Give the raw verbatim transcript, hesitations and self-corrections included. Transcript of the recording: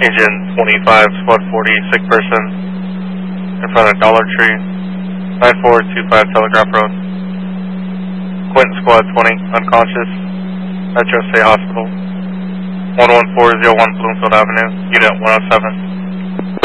Agent twenty-five, Squad forty, sick person in front of Dollar Tree, nine four two five Telegraph Road. Quentin Squad twenty, unconscious, Metro State Hospital, one one four zero one Bloomfield Avenue, Unit one oh seven.